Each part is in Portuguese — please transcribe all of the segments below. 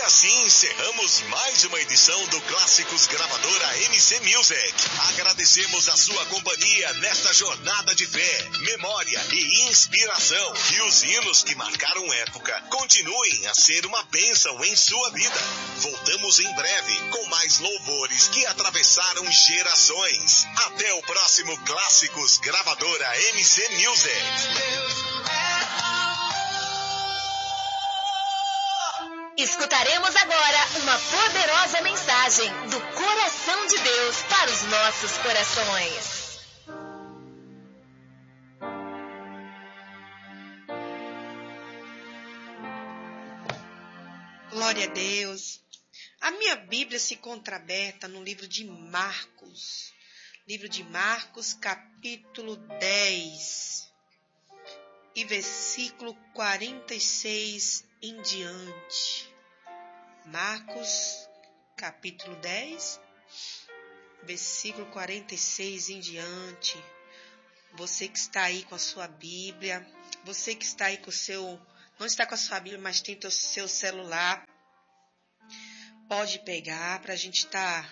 assim encerramos mais uma edição do Clássicos Gravadora MC Music. Agradecemos a sua companhia nesta jornada de fé, memória e inspiração. E os hinos que marcaram época continuem a ser uma bênção em sua vida. Voltamos em breve com mais louvores que atravessaram gerações. Até o próximo Clássicos Gravadora MC Music. Escutaremos agora uma poderosa mensagem do coração de Deus para os nossos corações. Glória a Deus. A minha Bíblia se encontra aberta no livro de Marcos. Livro de Marcos, capítulo 10. E versículo 46 em diante. Marcos, capítulo 10, versículo 46 em diante. Você que está aí com a sua Bíblia, você que está aí com o seu... Não está com a sua Bíblia, mas tem o seu celular. Pode pegar para a gente estar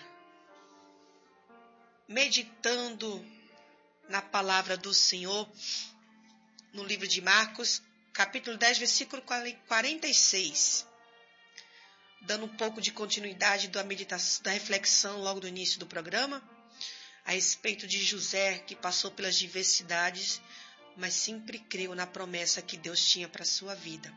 meditando na palavra do Senhor. No livro de Marcos, capítulo 10, versículo 46. Dando um pouco de continuidade da meditação, da reflexão logo do início do programa, a respeito de José, que passou pelas diversidades, mas sempre creu na promessa que Deus tinha para a sua vida.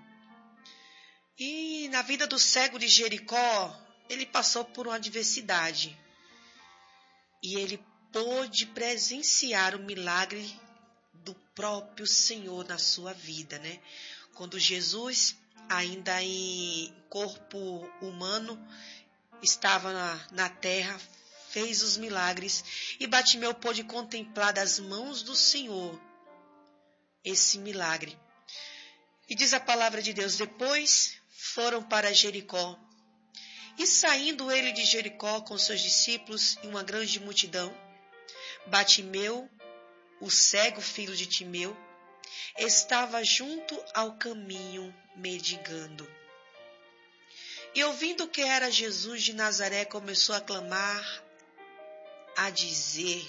E na vida do cego de Jericó, ele passou por uma adversidade. E ele pôde presenciar o milagre do próprio Senhor na sua vida, né? Quando Jesus, ainda em corpo humano, estava na terra, fez os milagres, e Bartimeu pôde contemplar das mãos do Senhor esse milagre. E diz a palavra de Deus: depois foram para Jericó. E saindo ele de Jericó com seus discípulos e uma grande multidão, Bartimeu, o cego filho de Timeu, estava junto ao caminho mendigando. E ouvindo que era Jesus de Nazaré, começou a clamar, a dizer: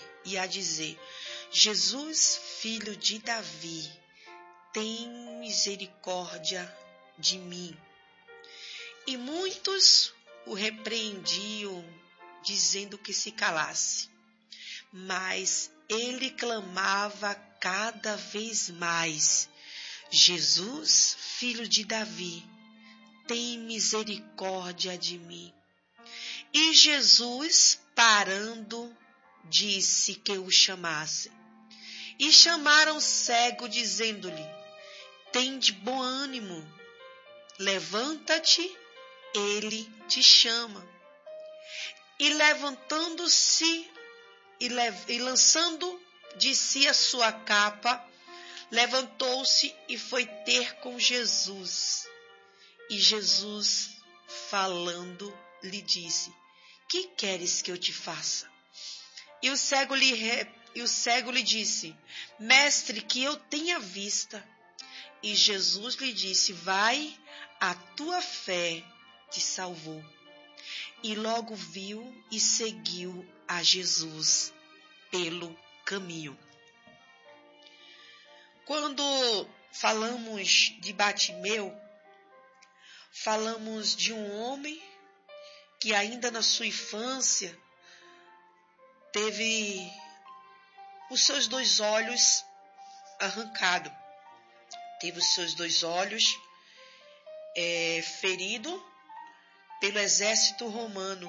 Jesus, filho de Davi, tem misericórdia de mim. E muitos o repreendiam, dizendo que se calasse. Mas ele clamava cada vez mais: Jesus, filho de Davi, tem misericórdia de mim. E Jesus, parando, disse que o chamasse. E chamaram o cego, dizendo-lhe: tende bom ânimo, levanta-te, ele te chama. E levantando-se e lançando de si a sua capa, levantou-se e foi ter com Jesus. E Jesus, falando, lhe disse: que queres que eu te faça? E o cego lhe disse: mestre, que eu tenha vista. E Jesus lhe disse: vai, a tua fé te salvou. E logo viu e seguiu a Jesus pelo caminho. Quando falamos de Bartimeu, falamos de um homem que ainda na sua infância teve os seus dois olhos arrancados. Teve os seus dois olhos feridos pelo exército romano.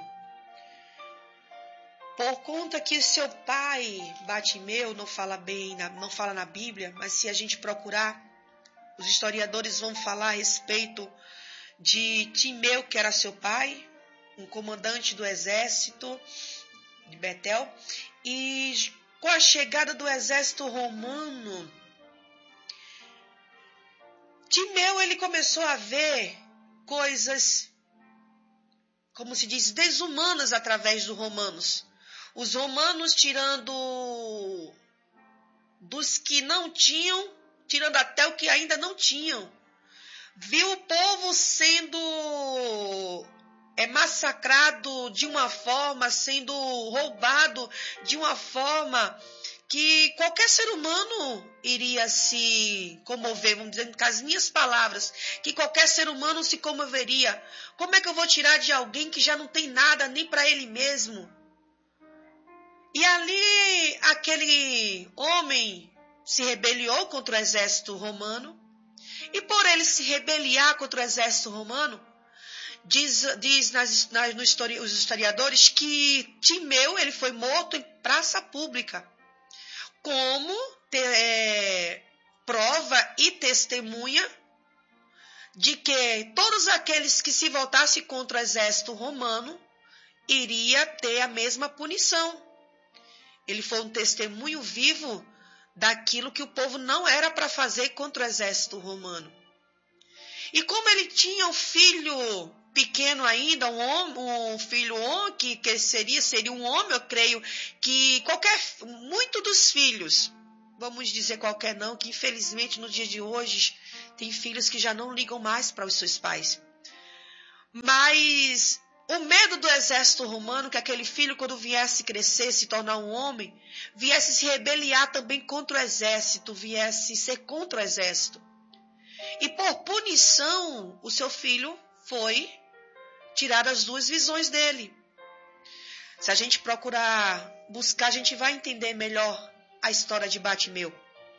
Por conta que seu pai, Bartimeu, não fala na Bíblia, mas se a gente procurar, os historiadores vão falar a respeito de Timeu, que era seu pai, um comandante do exército de Betel, e com a chegada do exército romano, Timeu ele começou a ver coisas, como se diz, desumanas através dos romanos. Os romanos tirando dos que não tinham, tirando até o que ainda não tinham. Viu o povo sendo é massacrado de uma forma, sendo roubado de uma forma que qualquer ser humano iria se comover, vamos dizer com as minhas palavras, que qualquer ser humano se comoveria. Como é que eu vou tirar de alguém que já não tem nada nem para ele mesmo? E ali aquele homem se rebeliou contra o exército romano, e por ele se rebeliar contra o exército romano, diz os historiadores que Timeu ele foi morto em praça pública, como prova e testemunha de que todos aqueles que se voltassem contra o exército romano iria ter a mesma punição. Ele foi um testemunho vivo daquilo que o povo não era para fazer contra o exército romano. E como ele tinha um filho pequeno ainda, um filho que seria um homem, eu creio que muito dos filhos, vamos dizer qualquer não, que infelizmente no dia de hoje tem filhos que já não ligam mais para os seus pais. Mas o medo do exército romano, que aquele filho quando viesse crescer, se tornar um homem, viesse se rebeliar também contra o exército, viesse ser contra o exército. E por punição, o seu filho foi tirar as duas visões dele. Se a gente procurar buscar, a gente vai entender melhor a história de Bartimeu.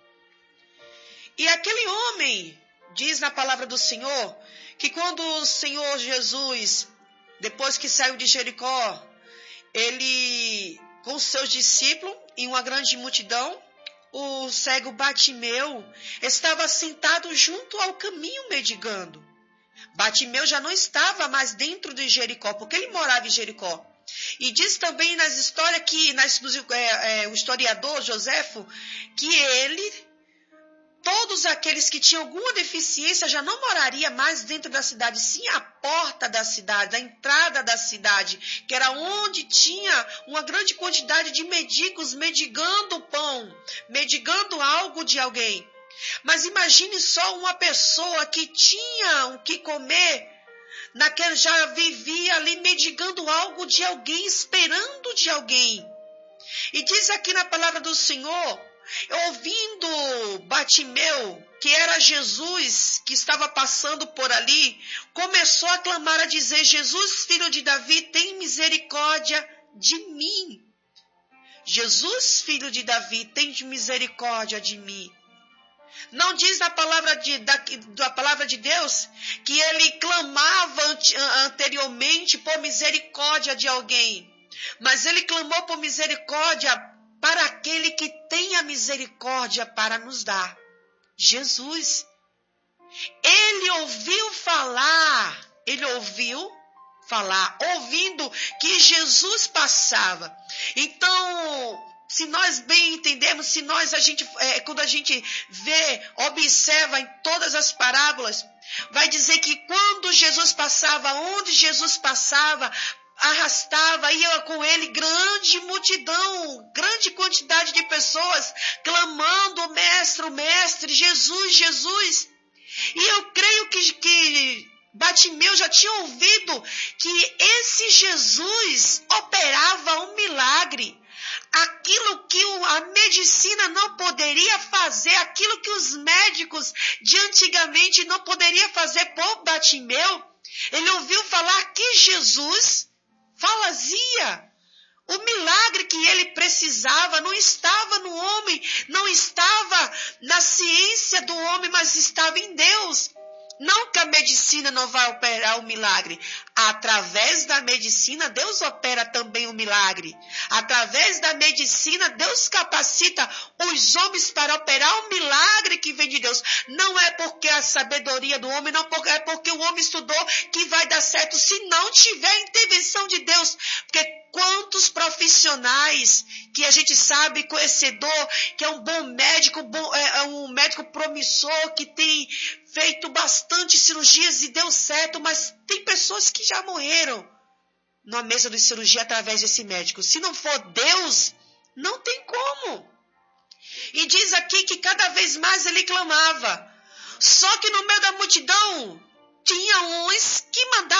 E aquele homem, diz na palavra do Senhor, que quando o Senhor Jesus, depois que saiu de Jericó, ele, com os seus discípulos e uma grande multidão, o cego Bartimeu estava sentado junto ao caminho mendigando. Bartimeu já não estava mais dentro de Jericó, porque ele morava em Jericó. E diz também nas histórias que o historiador Joséfo, que todos aqueles que tinham alguma deficiência já não moraria mais dentro da cidade, sim à porta da cidade, a entrada da cidade, que era onde tinha uma grande quantidade de mendigos mendigando pão, mendigando algo de alguém. Mas imagine só uma pessoa que tinha o que comer, já vivia ali mendigando algo de alguém, esperando de alguém. E diz aqui na palavra do Senhor, ouvindo Bartimeu, que era Jesus que estava passando por ali, começou a clamar, a dizer: Jesus, filho de Davi, tem misericórdia de mim. Jesus, filho de Davi, tem misericórdia de mim. Não diz na palavra da palavra de Deus que ele clamava anteriormente por misericórdia de alguém, mas ele clamou por misericórdia para aquele que tem a misericórdia para nos dar, Jesus. Ele ouviu falar, ouvindo que Jesus passava. Então, se nós bem entendemos, quando a gente observa em todas as parábolas, vai dizer que quando Jesus passava, onde Jesus passava, ia com ele grande multidão, grande quantidade de pessoas clamando: o mestre, Jesus, Jesus. E eu creio que Bartimeu já tinha ouvido que esse Jesus operava um milagre. Aquilo que a medicina não poderia fazer, aquilo que os médicos de antigamente não poderiam fazer por Bartimeu, ele ouviu falar que Jesus fazia. O milagre que ele precisava não estava no homem, não estava na ciência do homem, mas estava em Deus. Não que a medicina não vai operar o milagre. Através da medicina, Deus opera também o milagre. Através da medicina, Deus capacita os homens para operar o milagre que vem de Deus. Não é porque a sabedoria do homem, não é porque o homem estudou que vai dar certo, se não tiver a intervenção de Deus. Porque quantos profissionais que a gente sabe, conhecedor, que é um bom médico, um médico promissor, que tem feito bastante cirurgias e deu certo, mas tem pessoas que já morreram na mesa de cirurgia através desse médico. Se não for Deus, não tem como. E diz aqui que cada vez mais ele clamava. Só que no meio da multidão, tinha uns que mandavam ele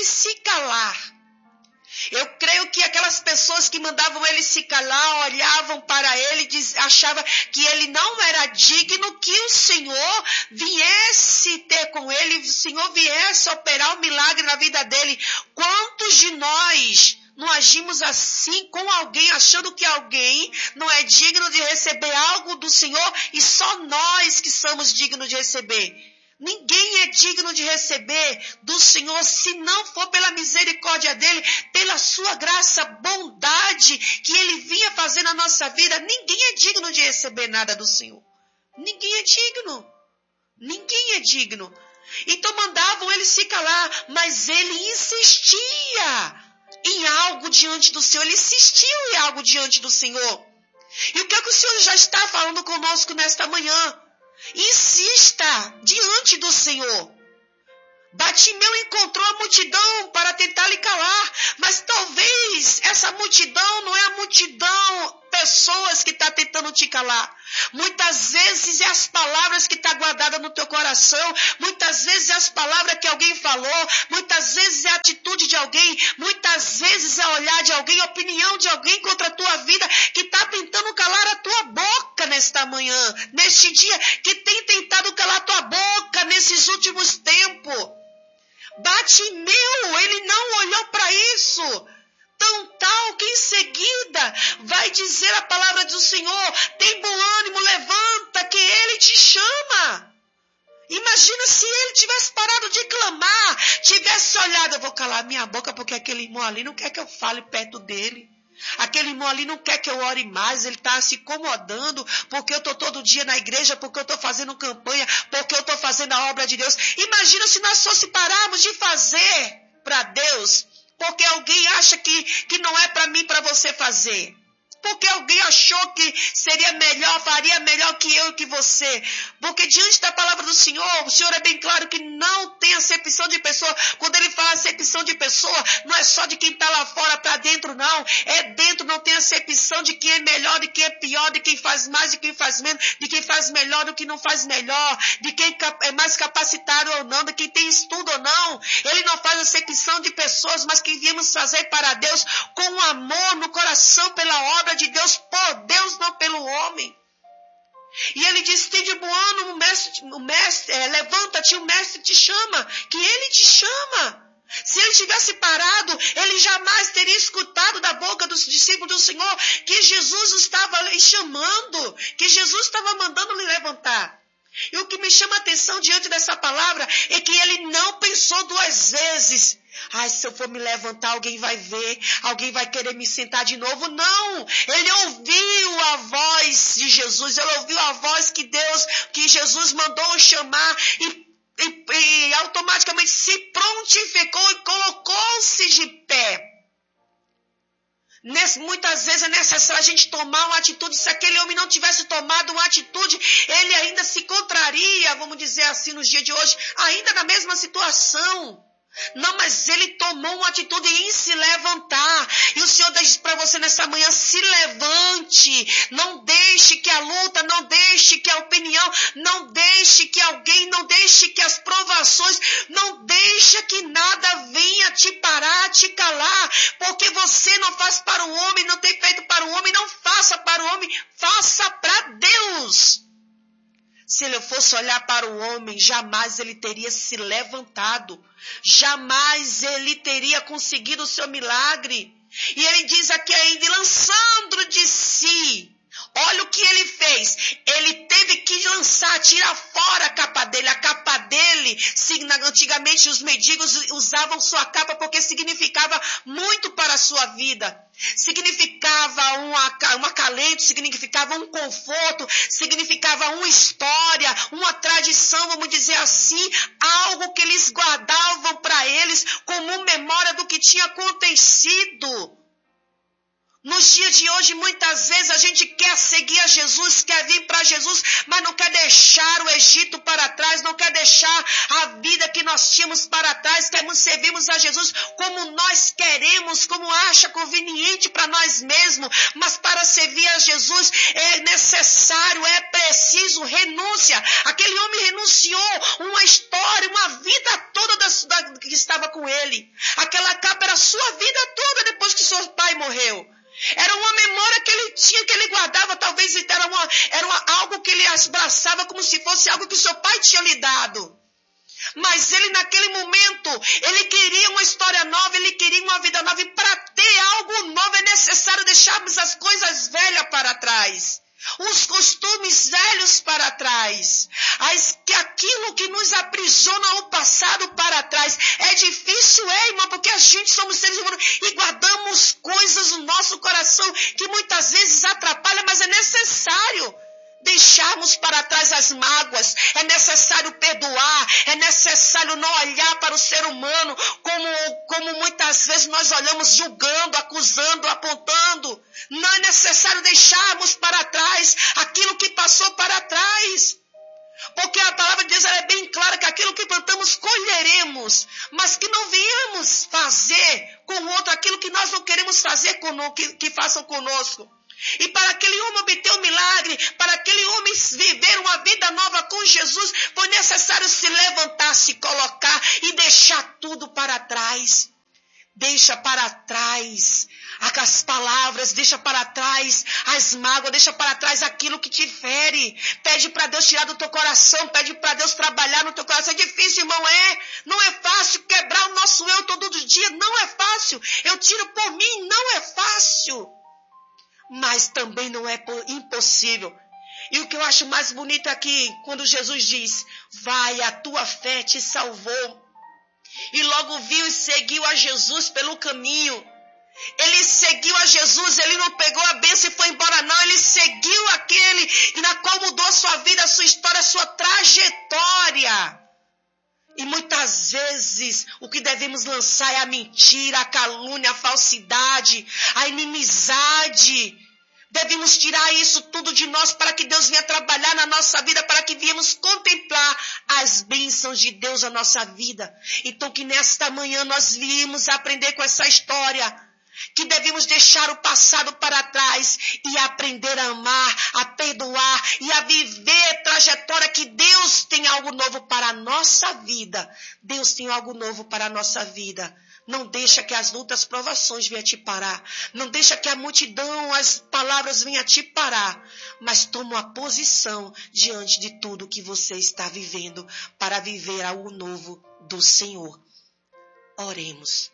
ele se calar. Eu creio que aquelas pessoas que mandavam ele se calar, olhavam para ele, achavam que ele não era digno, que o Senhor viesse ter com ele, o Senhor viesse operar um milagre na vida dele. Quantos de nós não agimos assim com alguém, achando que alguém não é digno de receber algo do Senhor e só nós que somos dignos de receber? Ninguém é digno de receber do Senhor se não for pela misericórdia dele, pela sua graça, bondade que ele vinha fazer na nossa vida. Ninguém é digno de receber nada do Senhor. Ninguém é digno. Ninguém é digno. Então mandavam ele se calar, mas ele insistia em algo diante do Senhor. Ele insistiu em algo diante do Senhor. E o que é que o Senhor já está falando conosco nesta manhã? Insista diante do Senhor. Bartimeu encontrou a multidão para tentar lhe calar, mas talvez essa multidão não é a multidão, pessoas que está tentando te calar. Muitas vezes é as palavras que está guardada no teu coração, muitas vezes é as palavras que alguém falou, muitas vezes é a atitude de alguém, muitas vezes é o olhar de alguém, a opinião de alguém contra a tua vida, que está tentando calar a tua boca nesta manhã, neste dia, que tem tentado calar a tua boca nesses últimos tempos. Bartimeu, ele não olhou para isso. Tão tal que em seguida vai dizer a palavra do Senhor: tem bom ânimo, levanta, que ele te chama. Imagina se ele tivesse parado de clamar, tivesse olhado: eu vou calar minha boca porque aquele irmão ali não quer que eu fale perto dele. Aquele irmão ali não quer que eu ore mais, ele está se incomodando porque eu estou todo dia na igreja, porque eu estou fazendo campanha, porque eu estou fazendo a obra de Deus. Imagina se nós fosse pararmos de fazer para Deus, porque alguém acha que não é para mim, para você fazer. Porque alguém achou que seria melhor, faria melhor que eu e que você. Porque diante da palavra do Senhor, o Senhor é bem claro que não tem acepção de pessoa. Quando ele fala acepção de pessoa, não é só de quem está lá fora para dentro, não. É dentro, não tem acepção de quem é melhor, de quem é pior, de quem faz mais, de quem faz menos, de quem faz melhor, do que não faz melhor, de quem é mais capacitado ou não, de quem tem estudo ou não. Ele não faz acepção de pessoas, mas que viemos fazer para Deus com amor no coração pela obra de Deus, por Deus, não pelo homem. E ele diz: tem de bom ânimo, levanta-te, o mestre te chama, que ele te chama. Se ele tivesse parado, ele jamais teria escutado da boca dos discípulos do Senhor que Jesus estava lhe chamando, que Jesus estava mandando lhe levantar. E o que me chama a atenção diante dessa palavra é que ele não pensou duas vezes. Ai, se eu for me levantar, alguém vai ver, alguém vai querer me sentar de novo. Não, ele ouviu a voz de Jesus, ele ouviu a voz que Jesus mandou chamar e automaticamente se prontificou e colocou-se de pé. Muitas vezes é necessário a gente tomar uma atitude. Se aquele homem não tivesse tomado uma atitude, ele ainda se contraria, vamos dizer assim, nos dias de hoje, ainda na mesma situação. Não, mas ele tomou uma atitude em se levantar. E o Senhor diz para você nessa manhã: se levante. Não deixe que a luta, não deixe que a opinião, não deixe que alguém, não deixe que as provações, não deixe que nada venha te parar, te calar. Porque você não faz para o homem, não tem feito para o homem, não faça para o homem, faça para Deus. Se ele fosse olhar para o homem, jamais ele teria se levantado. Jamais ele teria conseguido o seu milagre. E ele diz aqui ainda, lançando de si. Olha o que ele fez. Ele teve que lançar, tirar fora a capa dele. A capa dele, antigamente os mendigos usavam sua capa porque significava muito para a sua vida. Significava um acalento, significava um conforto, significava uma história, uma tradição, vamos dizer assim, algo que eles guardavam para eles como memória do que tinha acontecido. Nos dias de hoje, muitas vezes a gente quer seguir a Jesus, quer vir para Jesus, mas não quer deixar o Egito para trás, não quer deixar a vida que nós tínhamos para trás, queremos servirmos a Jesus como nós queremos, como acha conveniente para nós mesmos, mas para servir a Jesus é necessário, é preciso renúncia. Aquele homem renunciou uma história, uma vida toda que estava com ele. Aquela capa era a sua vida toda depois que seu pai morreu. Era uma memória que ele tinha, que ele guardava, talvez era algo que ele abraçava como se fosse algo que o seu pai tinha lhe dado. Mas ele naquele momento, ele queria uma história nova, ele queria uma vida nova, e para ter algo novo é necessário deixarmos as coisas velhas para trás. Os costumes velhos para trás, aquilo que nos aprisiona o passado para trás. É difícil, irmão, porque a gente somos seres humanos e guardamos coisas no nosso coração que muitas vezes atrapalham, mas é necessário deixarmos para trás as mágoas, é necessário perdoar, é necessário não olhar para o ser humano como muitas vezes nós olhamos julgando, acusando, apontando. Não é necessário deixarmos para trás aquilo que passou para trás. Porque a palavra de Deus é bem clara que aquilo que plantamos colheremos, mas que não venhamos fazer com o outro aquilo que nós não queremos fazer que façam conosco. E para aquele homem obter o milagre, para aquele homem viver uma vida nova com Jesus, foi necessário se levantar, se colocar e deixar tudo para trás. Deixa para trás as palavras, deixa para trás as mágoas, deixa para trás aquilo que te fere. Pede para Deus tirar do teu coração, pede para Deus trabalhar no teu coração. É difícil, irmão, não é fácil quebrar o nosso eu todo dia, não é fácil. Eu tiro por mim, não é fácil. Mas também não é impossível. E o que eu acho mais bonito aqui, quando Jesus diz, vai, a tua fé te salvou. E logo viu e seguiu a Jesus pelo caminho. Ele seguiu a Jesus, ele não pegou a bênção e foi embora, não. Ele seguiu aquele na qual mudou a sua vida, a sua história, a sua trajetória. E muitas vezes o que devemos lançar é a mentira, a calúnia, a falsidade, a inimizade. Devemos tirar isso tudo de nós para que Deus venha trabalhar na nossa vida, para que venhamos contemplar as bênçãos de Deus na nossa vida. Então que nesta manhã nós viemos aprender com essa história, que devemos deixar o passado para trás e aprender a amar, a perdoar e a viver a trajetória que Deus tem algo novo para a nossa vida. Deus tem algo novo para a nossa vida. Não deixa que as lutas, as provações venham te parar. Não deixa que a multidão, as palavras venham te parar. Mas toma uma posição diante de tudo que você está vivendo para viver algo novo do Senhor. Oremos.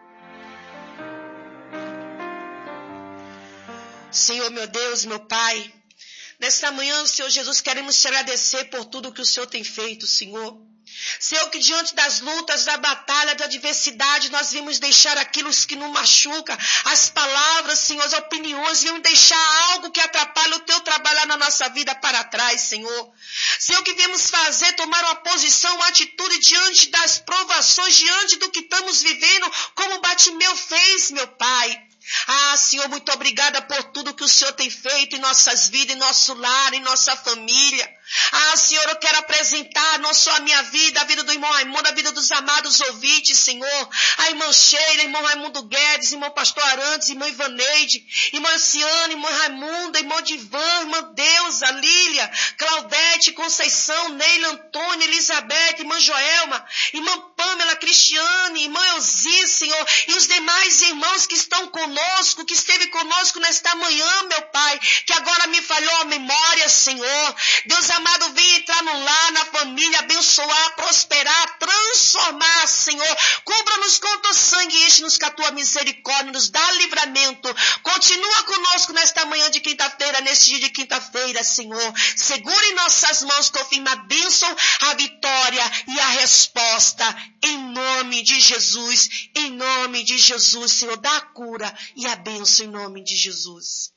Senhor, meu Deus, meu Pai, nesta manhã, Senhor Jesus, queremos te agradecer por tudo que o Senhor tem feito, Senhor. Senhor, que diante das lutas, da batalha, da adversidade, nós vimos deixar aquilo que nos machuca, as palavras, Senhor, as opiniões, vimos deixar algo que atrapalha o teu trabalhar na nossa vida para trás, Senhor. Senhor, que viemos fazer, tomar uma posição, uma atitude diante das provações, diante do que estamos vivendo, como Bartimeu fez, meu Pai. Ah, Senhor, muito obrigada por tudo que o Senhor tem feito em nossas vidas, em nosso lar, em nossa família. Ah, Senhor, eu quero apresentar não só a minha vida, a vida do irmão Raimundo, a vida dos amados ouvintes, Senhor. A irmã Sheila, irmão Raimundo Guedes, irmão Pastor Arantes, irmã Ivaneide, irmã Luciana, irmão Raimundo, irmão Divan, irmã Deusa, Lília, Claudete, Conceição, Neila, Antônia, Elizabeth, irmã Joelma, irmã Pâmela, Cristiane, irmã Elzi, Senhor, e os demais irmãos que estão conosco, que esteve conosco nesta manhã, meu Pai, que agora me falhou a memória, Senhor. Deus amado, vem entrar no lar, na família, abençoar, prosperar, transformar, Senhor. Cubra-nos com o teu sangue e enche-nos com a tua misericórdia, nos dá livramento. Continua conosco nesta manhã de quinta-feira, neste dia de quinta-feira, Senhor. Segura em nossas mãos, confirma a bênção, a vitória e a resposta. Em nome de Jesus, Senhor, dá a cura e a bênção em nome de Jesus.